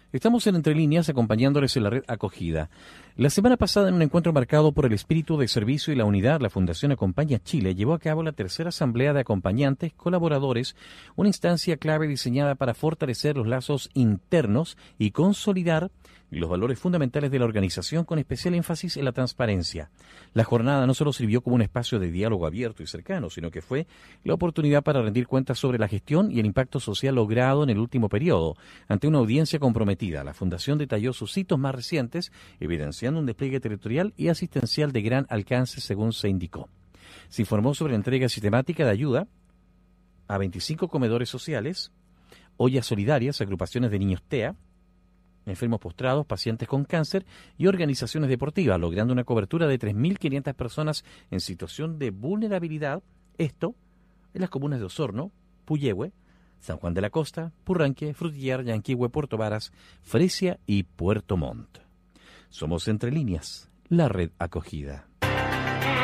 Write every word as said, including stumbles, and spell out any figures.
Estamos en Entre Líneas acompañándoles en la red Acogida. La semana pasada, en un encuentro marcado por el espíritu de servicio y la unidad, la Fundación Acompaña Chile llevó a cabo la tercera asamblea de acompañantes, colaboradores, una instancia clave diseñada para fortalecer los lazos internos y consolidar los valores fundamentales de la organización, con especial énfasis en la transparencia. La jornada no solo sirvió como un espacio de diálogo abierto y cercano, sino que fue la oportunidad para rendir cuentas sobre la gestión y el impacto social logrado en el último periodo. Ante una audiencia comprometida, la Fundación detalló sus hitos más recientes, evidenciando un despliegue territorial y asistencial de gran alcance, según se indicó. Se informó sobre la entrega sistemática de ayuda a veinticinco comedores sociales, ollas solidarias, agrupaciones de niños T E A, enfermos postrados, pacientes con cáncer y organizaciones deportivas, logrando una cobertura de tres mil quinientas personas en situación de vulnerabilidad, esto en las comunas de Osorno, Puyehue, San Juan de la Costa, Purranque, Frutillar, Yanquihue, Puerto Varas, Fresia y Puerto Montt. Somos Entre Líneas, la red Acogida.